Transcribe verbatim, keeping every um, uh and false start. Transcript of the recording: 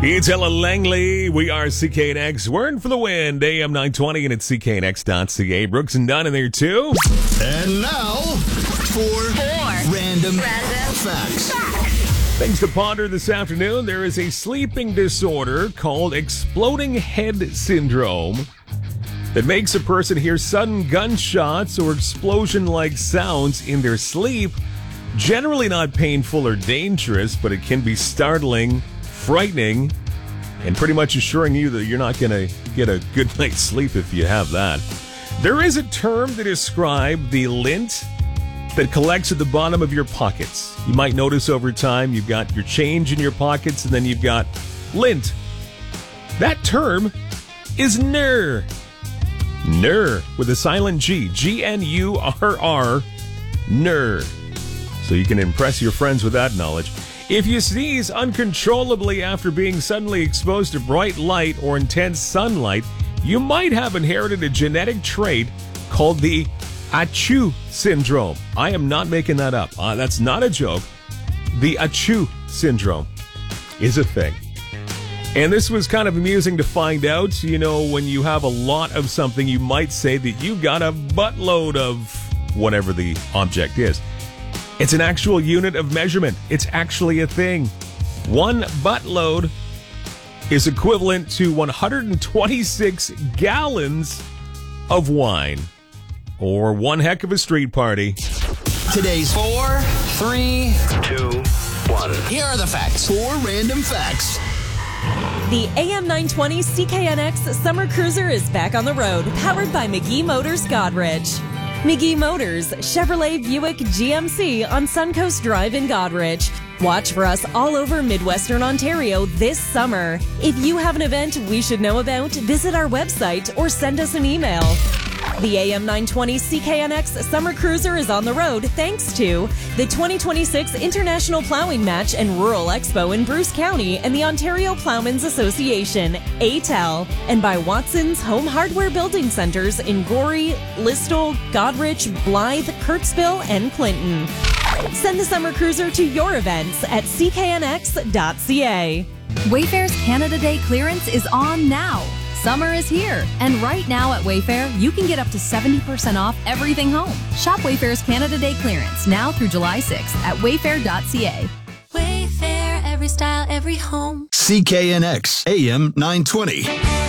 It's Ella Langley. We are C K N X. We're in for the win. A M nine twenty and it's C K N X dot C A. Brooks and Dunn in there too. And now for Four. Random, Random Facts. Things to ponder this afternoon. There is a sleeping disorder called exploding head syndrome that makes a person hear sudden gunshots or explosion-like sounds in their sleep. Generally not painful or dangerous, but it can be startling, frightening, and pretty much assuring you that you're not going to get a good night's sleep if you have that. There is a term to describe the lint that collects at the bottom of your pockets. You might notice over time you've got your change in your pockets and then you've got lint. That term is N U R. N U R with a silent G. G N U R R. N U R. So you can impress your friends with that knowledge. If you sneeze uncontrollably after being suddenly exposed to bright light or intense sunlight, you might have inherited a genetic trait called the Achoo syndrome. I am not making that up. Uh, that's not a joke. The Achoo syndrome is a thing. And this was kind of amusing to find out. You know, when you have a lot of something, you might say that you've got a buttload of whatever the object is. It's an actual unit of measurement. It's actually a thing. One buttload is equivalent to one hundred twenty-six gallons of wine. Or one heck of a street party. Today's Four, three, two, one. here are the facts. Four Random Facts. The A M nine twenty C K N X Summer Cruiser is back on the road, powered by McGee Motors Godrich. McGee Motors, Chevrolet, Buick, G M C on Suncoast Drive in Godrich. Watch for us all over Midwestern Ontario this summer. If you have an event we should know about, visit our website or send us an email. The A M nine twenty C K N X Summer Cruiser is on the road thanks to the twenty twenty-six International Plowing Match and Rural Expo in Bruce County and the Ontario Plowmen's Association, A T L, and by Watson's Home Hardware Building Centers in Gorey, Listowel, Godrich, Blythe, Kirksville, and Clinton. Send the Summer Cruiser to your events at C K N X dot C A. Wayfair's Canada Day clearance is on now. Summer is here, and right now at Wayfair, you can get up to seventy percent off everything home. Shop Wayfair's Canada Day clearance now through July sixth at wayfair dot C A. Wayfair, every style, every home. C K N X A M nine twenty.